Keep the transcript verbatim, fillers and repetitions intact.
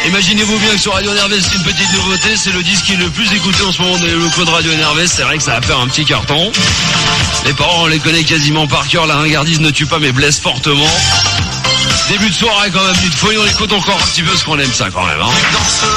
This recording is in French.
Imaginez-vous bien que sur Radio Énervé, c'est une petite nouveauté, c'est le disque qui est le plus écouté en ce moment dans les locaux de Radio Énervé. C'est vrai que ça va faire un petit carton. Les parents, on les connaît quasiment par cœur. La ringardise ne tue pas mais blesse fortement. Début de soirée quand même, une folie, on écoute encore un petit peu ce qu'on aime ça quand même. Hein.